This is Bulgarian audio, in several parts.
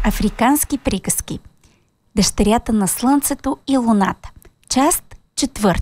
Африкански приказки. Дъщерята на Слънцето и Луната. Част 4.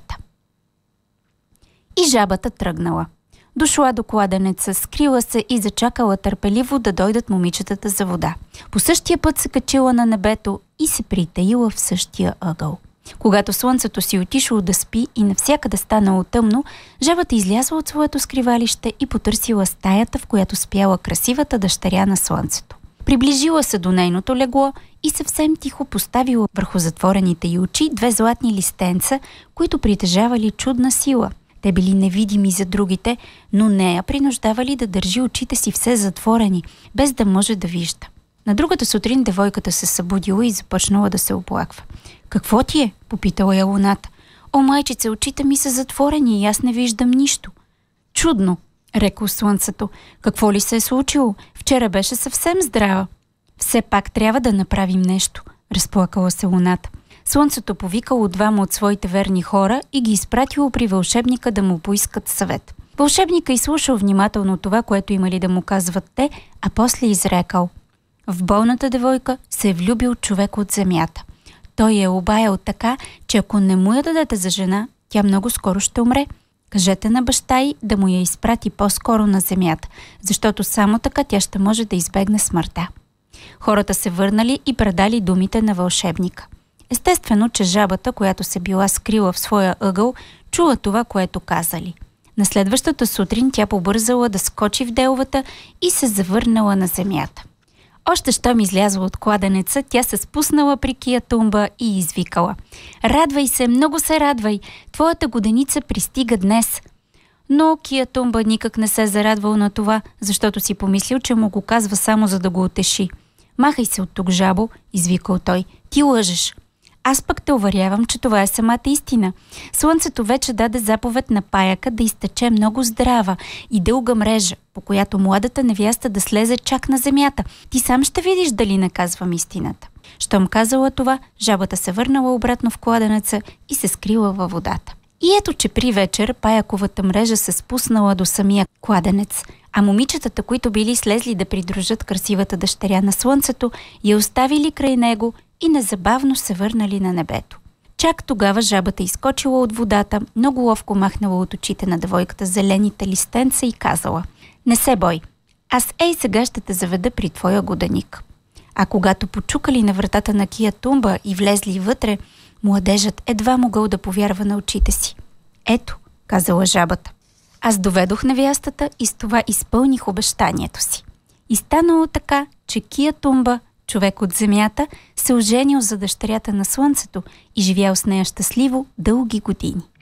И жабата тръгнала. Дошла до кладенеца, скрила се и зачакала търпеливо да дойдат момичетата за вода. По същия път се качила на небето и се притаила в същия ъгъл. Когато слънцето си отишло да спи и навсякъде станало тъмно, жабата излязла от своето скривалище и потърсила стаята, в която спяла красивата дъщеря на слънцето. Приближила се до нейното легло и съвсем тихо поставила върху затворените й очи 2 златни листенца, които притежавали чудна сила. Те били невидими за другите, но нея принуждавали да държи очите си все затворени, без да може да вижда. На другата сутрин девойката се събудила и започнала да се оплаква. „Какво ти е?“ попитала я Луната. „О, майчице, очите ми са затворени и аз не виждам нищо.“ „Чудно“, рекло Слънцето. „Какво ли се е случило? Вчера беше съвсем здрава.“ „Все пак трябва да направим нещо“, разплакала се Луната. Слънцето повикало 2 от своите верни хора и ги изпратило при вълшебника да му поискат съвет. Вълшебника изслушал внимателно това, което имали да му казват те, а после изрекал: „В болната девойка се е влюбил човек от земята. Той я е обаял така, че ако не му я дадете за жена, тя много скоро ще умре. Кажете на баща й да му я изпрати по-скоро на земята, защото само така тя ще може да избегне смъртта.“ Хората се върнали и предали думите на вълшебника. Естествено, че жабата, която се била скрила в своя ъгъл, чула това, което казали. На следващата сутрин тя побързала да скочи в делвата и се завърнала на земята. Още щом излязла от кладенеца, тя се спуснала при Киятумба и извикала: „Радвай се, много се радвай! Твоята годеница пристига днес!“ Но Киятумба никак не се зарадвал на това, защото си помислил, че му го казва само за да го утеши. „Махай се от тук, жабо!“ извикал той. „Ти лъжеш! Аз пък те уверявам, че това е самата истина. Слънцето вече даде заповед на паяка да изтече много здрава и дълга мрежа, по която младата невяста да слезе чак на земята. Ти сам ще видиш дали не казвам истината.“ Щом казала това, жабата се върнала обратно в кладенеца и се скрила във водата. И ето, че при вечер паяковата мрежа се спуснала до самия кладенец, а момичетата, които били слезли да придружат красивата дъщеря на Слънцето, я оставили край него и незабавно се върнали на небето. Чак тогава жабата изскочила от водата, много ловко махнала от очите на девойката зелените листенца и казала: „Не се бой, аз сега ще те заведа при твоя годеник.“ А когато почукали на вратата на Киятумба и влезли вътре, младежът едва могъл да повярва на очите си. „Ето“, казала жабата, „аз доведох невястата и с това изпълних обещанието си.“ И станало така, че Киятумба, човек от земята, се оженил за дъщерята на Слънцето и живял с нея щастливо дълги години.